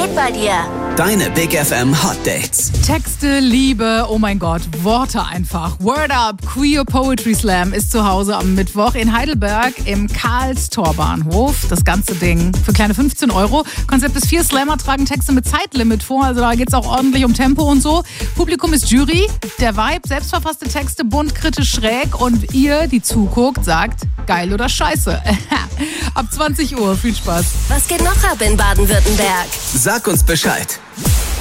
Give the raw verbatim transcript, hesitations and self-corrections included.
geht bei dir? Deine Big F M Hot Dates. Texte, Liebe, oh mein Gott, Worte einfach. Word Up, Queer Poetry Slam ist zu Hause am Mittwoch in Heidelberg im Karlstor-Bahnhof. Das ganze Ding für kleine fünfzehn Euro. Konzept ist, vier Slammer tragen Texte mit Zeitlimit vor, also da geht es auch ordentlich um Tempo und so. Publikum ist Jury, der Vibe, selbstverfasste Texte, bunt, kritisch, schräg und ihr, die zuguckt, sagt geil oder scheiße. Ab zwanzig Uhr, viel Spaß. Was geht noch ab in Baden-Württemberg? Sag uns Bescheid.